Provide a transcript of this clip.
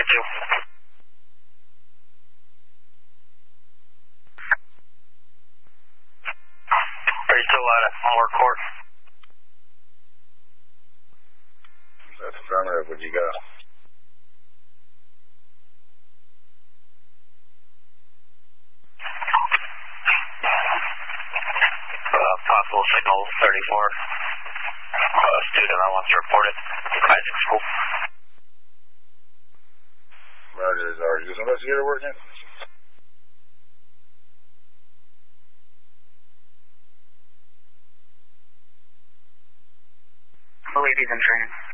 32. 32 out at Muller Court. That's affirmative. What'd you got? Possible signal 34. Student I want to report it. Isaac School. Roger, is this investigator working? I believe he's in training.